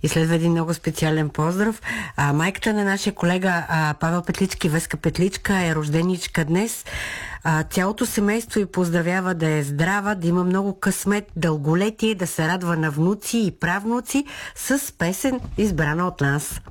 И следва един много специален поздрав. Майката на нашия колега Павел Петлички, Веска Петличка, е рожденичка днес. Цялото семейство й поздравява да е здрава, да има много късмет, дълголетие, да се радва на внуци и правнуци с песен, избрана от нас.